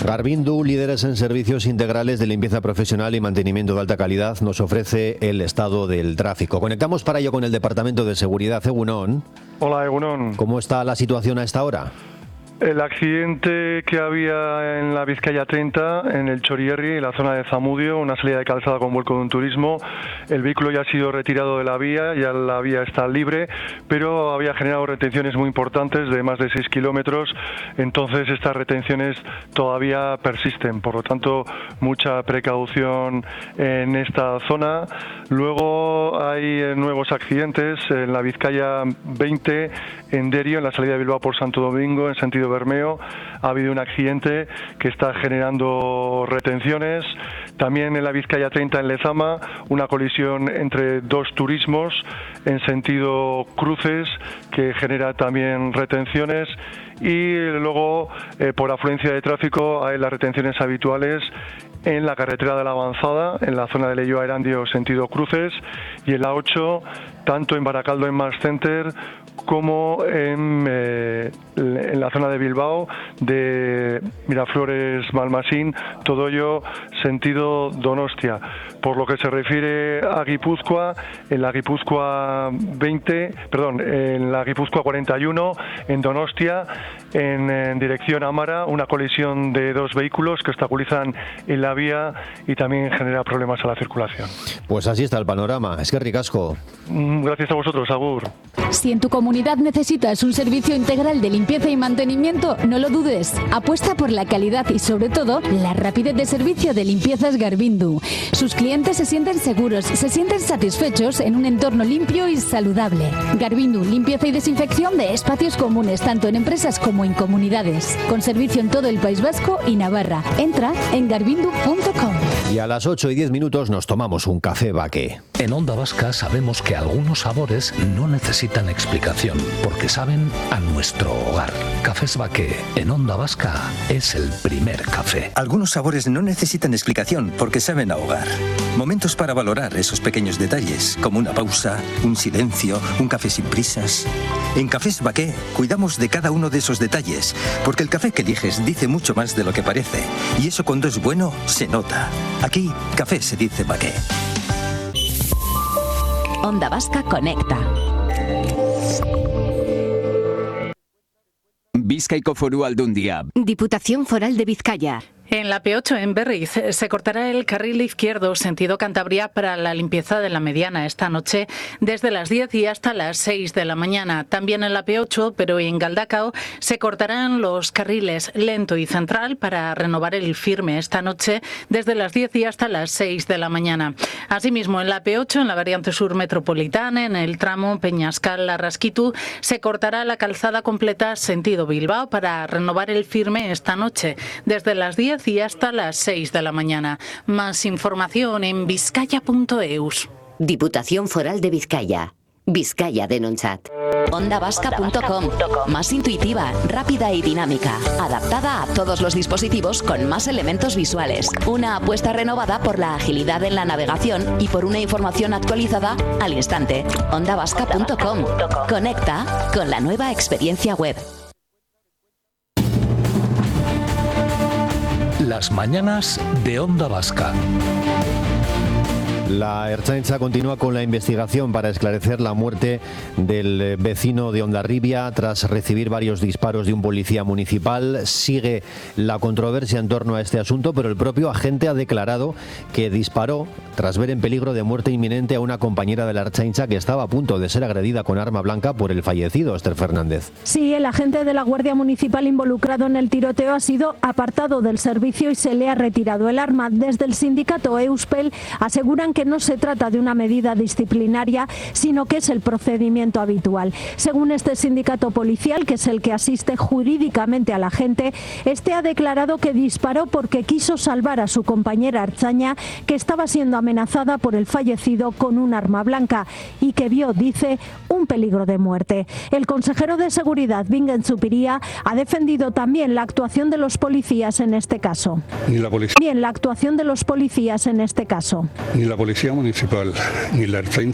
Garvindu, líderes en servicios integrales de limpieza profesional y mantenimiento de alta calidad, nos ofrece el estado del tráfico. Conectamos para ello con el Departamento de Seguridad. Egunon. Hola, Egunon. ¿Cómo está la situación a esta hora? El accidente que había en la Vizcaya 30, en el Chorierri, en la zona de Zamudio, una salida de calzada con vuelco de un turismo. El vehículo ya ha sido retirado de la vía, ya la vía está libre, pero había generado retenciones muy importantes de más de 6 kilómetros, entonces estas retenciones todavía persisten, por lo tanto mucha precaución en esta zona. Luego hay nuevos accidentes en la Vizcaya 20, en Derio, en la salida de Bilbao por Santo Domingo, en sentido Bermeo, ha habido un accidente que está generando retenciones. También en la Vizcaya 30 en Lezama, una colisión entre dos turismos en sentido cruces que genera también retenciones. Y luego, por afluencia de tráfico, hay las retenciones habituales en la carretera de la Avanzada, en la zona de Leioa a Erandio, sentido cruces, y en la 8, tanto en Baracaldo, en Mass Center, como en la zona de Bilbao, de Miraflores, Malmasín, todo ello sentido Donostia. Por lo que se refiere a Guipúzcoa, en la Guipúzcoa 41, en Donostia, en dirección a Amara, una colisión de dos vehículos que obstaculizan en la vía y también genera problemas a la circulación. Pues así está el panorama. Es que ricasco. Gracias a vosotros, agur. Si en tu comunidad necesitas un servicio integral de limpieza y mantenimiento, no lo dudes. Apuesta por la calidad y, sobre todo, la rapidez de servicio de Limpiezas Garvindu. Sus clientes se sienten seguros, se sienten satisfechos en un entorno limpio y saludable. Garvindu, limpieza y desinfección de espacios comunes, tanto en empresas como en comunidades. Con servicio en todo el País Vasco y Navarra. Entra en garvindu.com. Y a las 8:10 nos tomamos un café Baqué. En Onda Vasca sabemos que algunos sabores no necesitan explicación, porque saben a nuestro hogar. Cafés Baqué en Onda Vasca es el primer café. Algunos sabores no necesitan explicación porque saben a hogar. Momentos para valorar esos pequeños detalles, como una pausa, un silencio, un café sin prisas. En Cafés Baqué cuidamos de cada uno de esos detalles, porque el café que eliges dice mucho más de lo que parece. Y eso, cuando es bueno, se nota. Aquí, café se dice Baqué. Onda Vasca conecta. Bizkaiko Foru Aldundia. Diputación Foral de Vizcaya. En la P8 en Berriz se cortará el carril izquierdo sentido Cantabria para la limpieza de la mediana esta noche desde las 10 y hasta las 6 de la mañana. También en la P8, pero en Galdacao, se cortarán los carriles lento y central para renovar el firme esta noche desde las 10 y hasta las 6 de la mañana. Asimismo, en la P8, en la variante sur metropolitana, en el tramo Peñascal-Larrasquitu, se cortará la calzada completa sentido Bilbao para renovar el firme esta noche desde las 10 y hasta las 6 de la mañana. Más información en vizcaya.eus. Diputación Foral de Vizcaya. Vizcaya Denontzat. Ondavasca.com. Más intuitiva, rápida y dinámica. Adaptada a todos los dispositivos con más elementos visuales. Una apuesta renovada por la agilidad en la navegación y por una información actualizada al instante. Ondavasca.com. Conecta con la nueva experiencia web. Las mañanas de Onda Vasca. La Ertzaintza continúa con la investigación para esclarecer la muerte del vecino de Hondarribia tras recibir varios disparos de un policía municipal. Sigue la controversia en torno a este asunto, pero el propio agente ha declarado que disparó tras ver en peligro de muerte inminente a una compañera de la Ertzaintza que estaba a punto de ser agredida con arma blanca por el fallecido, Esther Fernández. Sí, el agente de la Guardia Municipal involucrado en el tiroteo ha sido apartado del servicio y se le ha retirado el arma. Desde el sindicato Euspel aseguran que no se trata de una medida disciplinaria, sino que es el procedimiento habitual. Según este sindicato policial, que es el que asiste jurídicamente a la gente, este ha declarado que disparó porque quiso salvar a su compañera ertzaina, que estaba siendo amenazada por el fallecido con un arma blanca y que vio, dice, un peligro de muerte. El consejero de Seguridad, Bingen Zupiria, ha defendido también la actuación de los policías en este caso. Ni la policía municipal, ni la Ertzaintza